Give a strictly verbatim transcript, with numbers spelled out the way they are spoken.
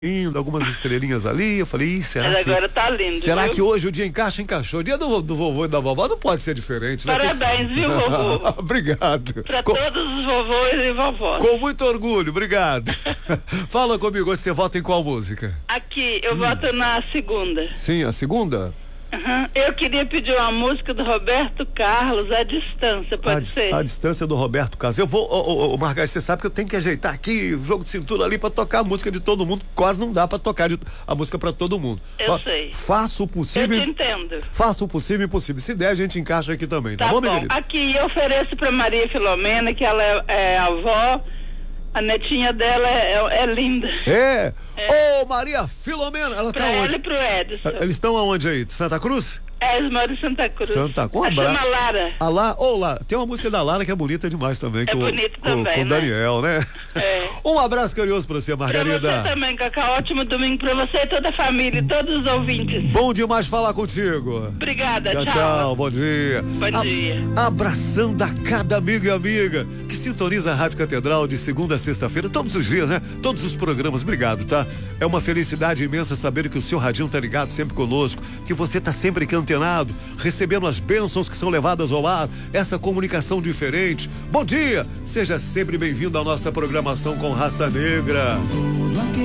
indo, algumas estrelinhas ali, eu falei, Ih, será Mas que... agora tá lindo, Será viu? que hoje o dia encaixa? Encaixou. O dia do, do vovô e da vovó não pode ser diferente, né? Parabéns, viu, vovô? Obrigado. Pra Com... todos os vovôs e vovós. Com muito orgulho, obrigado. Fala comigo, você vota em qual música? Aqui, eu hum. voto na segunda. Sim, a segunda? Uhum. Eu queria pedir uma música do Roberto Carlos, A Distância, pode a, ser? A Distância do Roberto Carlos. Eu vou, ô, ô, Margarida, você sabe que eu tenho que ajeitar aqui o jogo de cintura ali pra tocar a música de todo mundo. Quase não dá pra tocar de, a música pra todo mundo. Eu Ó, sei. Faça o possível. Eu te entendo. Faça o possível e impossível. Se der, a gente encaixa aqui também, tá, tá bom, bom? Margarida? Aqui eu ofereço pra Maria Filomena, que ela é, é avó. A netinha dela é, é, é linda. É? Ô, é. oh, Maria Filomena, ela pra tá ela onde? E pro Edson. Eles estão aonde aí? Santa Cruz? É, eles moram em Santa Cruz. Santa Cruz. Ela chama Lara. A Lara, ô, oh, Lara, tem uma música da Lara que é bonita demais também. É com, bonita com, também, com o né? Daniel, né? É. Um abraço carinhoso pra você, Margarida. Pra você também, Cacá. Ótimo domingo pra você e toda a família e todos os ouvintes. Bom demais falar contigo. Obrigada, tchau. tchau. Tchau, bom dia. Bom a, dia. Abraçando a cada amigo e amiga que sintoniza a Rádio Catedral de segunda a sexta-feira, todos os dias, né? Todos os programas. Obrigado, tá? É uma felicidade imensa saber que o seu radinho tá ligado sempre conosco, que você tá sempre aqui antenado, recebendo as bênçãos que são levadas ao ar, essa comunicação diferente. Bom dia! Seja sempre bem-vindo à nossa programação com Raça Negra.